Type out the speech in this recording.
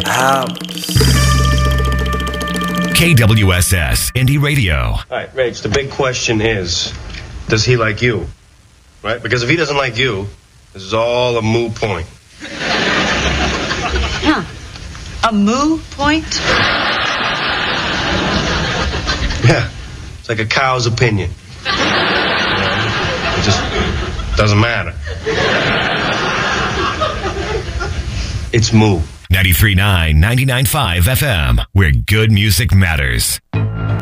KWSS Indie Radio. All right, Rach, the big question is, does he like you? Right? Because if he doesn't like you, this is all a moot point. Huh. A moo point? Yeah. It's like a cow's opinion. It just doesn't matter. It's moo. 93.9, 99.5 FM, where good music matters.